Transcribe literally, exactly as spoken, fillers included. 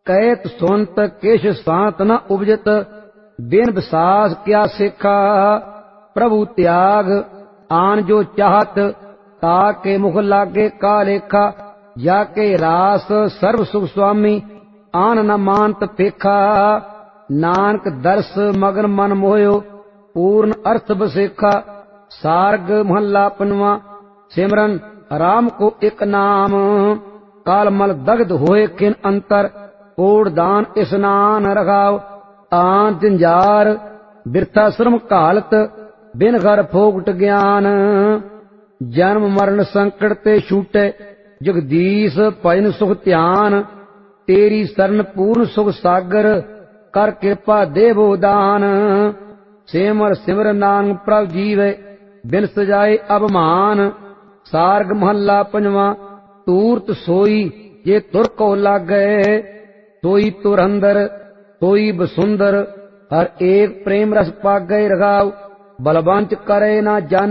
ਕਹਿਤ ਸੁਨਤ ਕਿਛ ਸਾਤ ਨ ਉਪਜਤ, ਬਿਨ ਵਿਸਾਸ ਕਿਆ ਸਿੱਖਾ। ਪ੍ਰਭु ਤਿਆਗ ਆਨ ਜੋ ਚਾਹਤ, ਤਾਕੇ ਮੁਖ ਲਾਗੇ ਕਾ ਲੇਖਾ। ਜਾ ਕੇ ਰਾਸ ਸਰਬ ਸੁਖ ਸੁਆਮੀ, ਆਨ ਨ ਮਾਨਤ ਪੇਖਾ। ਨਾਨਕ ਦਰਸ ਮਗਨ ਮਨ ਮੋਹਿਓ, ਪੂਰਨ ਅਰਥ ਬਸੇਖਾ। ਸਾਰਗ ਮਹੱਲਾ ਪੰਜਵਾਂ। ਸਿਮਰਨ ਰਾਮ ਕੋ ਇਕ ਨਾਮ, ਕਾਲ ਮਲ ਦਗਧ ਹੋਏ ਕਿਨ ਅੰਤਰ। ਕੋੜ ਦਾਨ ਇਸਨਾਨ ਰਖਾਓ, ਤਾਂ ਜੰਜਾਰ ਬਿਰਥਾ ਸ਼ਰਮ ਘਾਲਤ। ਬਿਨ ਘਰ ਫੋਗਟ ਗਿਆਨ, ਜਨਮ ਮਰਨ ਸੰਕਟ ਤੇ ਛੂਟੇ। ਜਗਦੀਸ਼ ਭਜਨ ਸੁਖ ਧਿਆਨ, ਤੇਰੀ ਸਰਨ ਪੂਰਨ ਸੁਖ ਸਾਗਰ। ਕਰ ਕਿਰਪਾ ਦੇਵੋ ਦਾਨ, ਸਿਮਰ ਸਿਮਰ ਨਾਨਕ ਪ੍ਰਭ ਜੀਵੇ। ਬਿਨ ਸਜਾਏ ਅਭਮਾਨ, ਸਾਰਗ ਮਹੱਲਾ ਪੰਜਵਾਂ। ਤੂਰਤ ਸੋਈ ਜੇ ਤੁਰ ਕੋ ਲਾਗੈ, ਸੋਈ ਤੁਰ ਅੰਦਰ ਸੋਈ ਬਸੁੰਦਰ। ਹਰ ਏਕ ਪ੍ਰੇਮ ਰਸ ਪਾਗੈ ਰਖਾਉ, ਬਲਵੰਚ ਕਰੇ ਨਾ ਜਾਣ